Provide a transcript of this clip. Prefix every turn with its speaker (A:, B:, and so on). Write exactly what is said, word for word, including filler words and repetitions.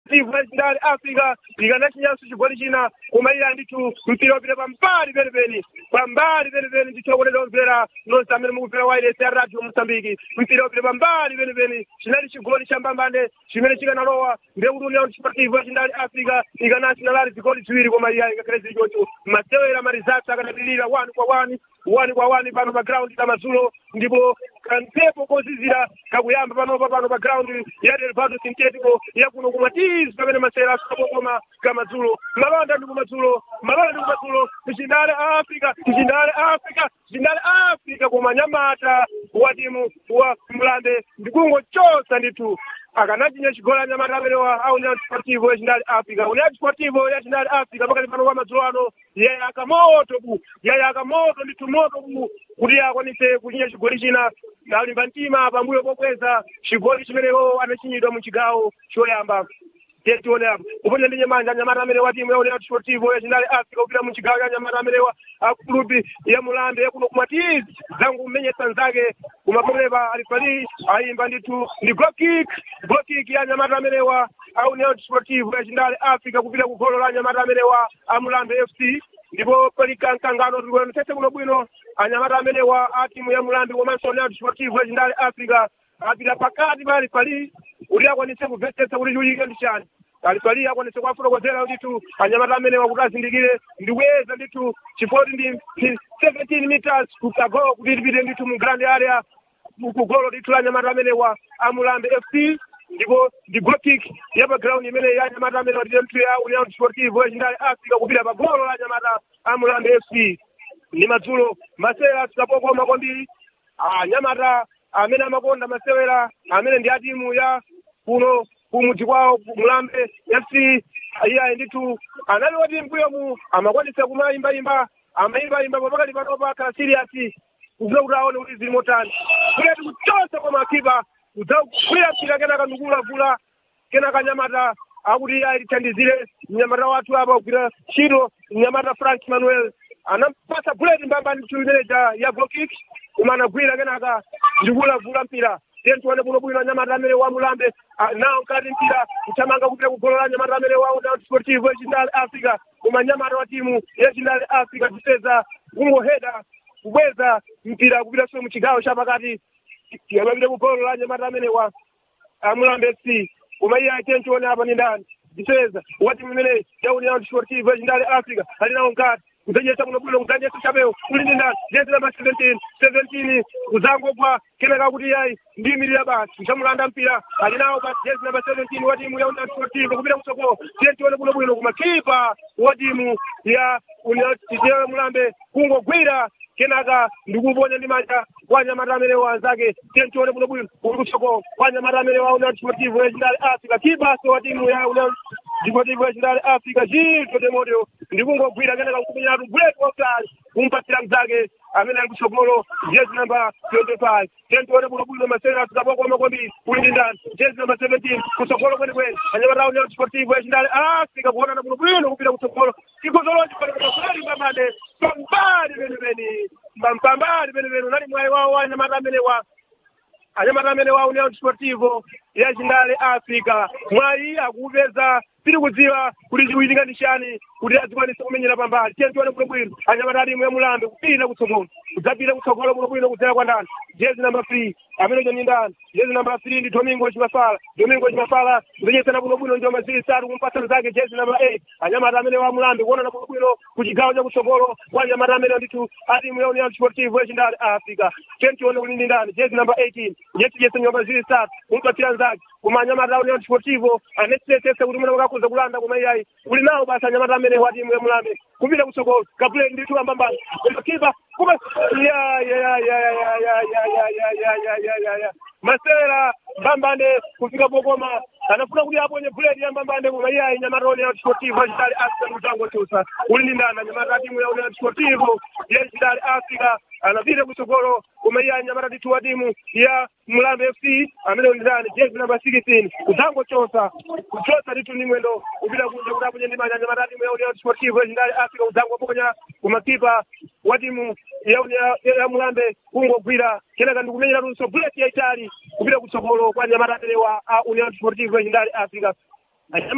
A: ndali Africa ikana chinyanso chigoli china koma iya nditu mpira wapita pambali penipeni pambali penipeni ndichokolera omvera nonse amene mukumvera wireless ya radio Mozambique mpira wapita pambali penipeni chinali chigoli chambambande chimene chikanalowa ndekuti União Desportiva ndali Africa ikana chinalali zigoli ziwiri koma iya ikakhale zichocho masewera marizatsa akanatilira one kwa one one kwa one pano pa ground ya Madzulo ndipo kampepo kozizira kakuyamba panopa pano pa ground ya Delvado Sintético ya kuno kumatizi pamene masewera asukapokoma kamadzulo malonda ndi kumadzulo malonda ndi kumadzulo tichindale Africa tichindale Africa tichindale Africa koma nyamata wa timu wa Mlambe ndikungochosa ndithu akanachinya chigoli anyamata amenewa a União Desportiva yachindali Africa União Desportiva yachindali Africa pakati pano kwa madzulo ano yayaka moto ku yayaka moto ndithu moto ku kuti akwanise kuchinya chigoli china nalimba mtima pambuyo pokweza chigoli chimenewo anachinyidwa mu chigawo choyamba tione apo uponya ndi nyamanja nyamata amene wa timu ya União Desportiva yachindali Africa kupita mu chigawo cha nyamata amenewa akulubi ya Mulambe yakuno kumatizi zangu mmenyetsa nzake kumapolepa alifali ayimba ndithu ndi goal kick goal kick ya nyamata amenewa a União Desportiva yachindali Africa kupita ku golo la nyamata amenewa a Mulambe F C ndipo pali kankangano tikuona tete kuno bwino anyamata amenewa a timu ya Mulambe komanso União Desportiva yachindali Africa apita pakati pali pali uli akwanise kuvetsetsa kuti chiwike ndi chani alifali akwanise kwafotokozera ndithu anyamata amenewa kuti azindikire ndiweza ndithu chifoti ndi seventeen meters kukagolo kuti tipite ndithu mu grand area kugolo ndithu la anyamata amenewa a Mulambe F C ndipo ndi goal kick ya pa ground imene ya anyamata amenewa ndi mtu ya União Desportiva yachindali Africa kupita pa golo la anyamata a Mulambe F C ni madzulo masewera sikapokoma kwambiri anyamata amene amakonda masewera amene ndi atimu ya kuno kumudzi kwawo Mulambe F C iya ndithu anali wati mbuyo mu amakwanisa kumayimbayimba amayimbayimba pakati panopa akhala serious kuza kuti aone kuti zili motani kuleti kuchosa kwa makipa kudzagwira mpira kenaka ndikulavula kenaka nyamata akuti iya ithandizire mnyamata wathu apa kugwira ntchito mnyamata Frank Manuel anampasa bullet mbamba ndi manager ya goal kick koma anagwira kenaka ndikulavula mpira tione kuno bwino nyamata amene wa Mulambe nawo kati mpira kutamanga kupita kugolola nyamata amene wa União Desportiva yachindali Africa koma nyamata wa timu yachindali Africa tiseza kungoheda kubweza mpira kupita so mu chigawo chapakati yamapita kugolola nyamata amene wa Mulambe F C koma iye tione apa ni ndani tiseza wati mmene ya União Desportiva yachindali Africa ali nawo nkati kudzanyesa kuno bwino kudzanyesa chabeo kuli ndi ndani jezi namba seventeen seventeen kuzangogwa kenaka kuti yayi ndi mirira basi nchamulanda mpira ali nawo basi jezi namba seventeen wa timu ya União Desportiva kupita kusoko tione kuno bwino kuma kipa wa timu ya União Mulambe kungogwira kenaka ndikuponya ndi manja kwa nyamata amene wanzake tione kuno bwino kusoko kwa nyamata amene wa União Desportiva yachindali Africa kipa so wa timu ya União Desportiva yachindali Africa Gildo de Modio ndikungogwira kenaka kuponya bullet offside kumpatsira mzake amene ali kusogolo jezi namba twenty-five tione kuno bwino masewera sikapokoma kwambiri kuli ndi ndani jezi namba seventeen kusogolo kwenikweni anyamata União Desportiva yachindali Africa kuonana kuno bwino kupita kusogolo chikozolochi pali mbambande pambali penipeni pambali penipeni unali mwayi wawo anyamata amene wa anyamata amene wa União Desportiva yachindali Africa mwayi akupeza tiri kudziwa kuti chiwitika ndi chani kuti azikwanisa kumenyera pambali tione kuno bwino anyamata timu ya Mulambe kupita kutsogolo kudzapita kutsogolo kuno bwino kudzera kwa ndani jezi namba three amene ndi ndani jezi namba three ndi Domingo Chimafala Domingo Chimafala kudzanyesana kuno bwino njoma zili satu kumpasa zake jezi namba eight anyamata amene wa Mulambe kuonana kuno bwino kuchigawo cha kutsogolo kwa anyamata amene ndithu atimu ya União Desportiva yachindali Africa tione kuti ndi ndani jezi namba eighteen yechiyesa njoma zili satu kumpasira zake kuma anyamata a União Desportiva anesesesa kuti mwana wakakuza kulanda kuma iyayi uli nawo basi anyamata amene wa timu ya Mulambe kupita kutsogolo kapule ndithu ambambani koma kipa kuma ya ya ya ya ya ya ya ya ya ya ya ya masera mbambande kufika pokoma anafuna kuti aponye bullet ya mbambande koma iyayi nyamata a União Desportiva yachindali Africa kutango chusa uli ndi ndani nyamata timu ya União Desportiva yachindali Africa anapita kutsogolo koma iyayi nyamata ndithu wa timu ya Mulambe F C amene uli ndani jezi namba sixteen kutango chosa kuchosa ndithu ni mwendo kupita kunja kuti aponye ndi manja nyamata timu ya União Desportiva yachindali Africa kutango ponya koma kipa wa timu ya ya Mulambe kungogwira kenaka ndikumenyera lunso bullet ya itali kupita kutsogolo kwa nyamata wa União Desportiva yachindali Africa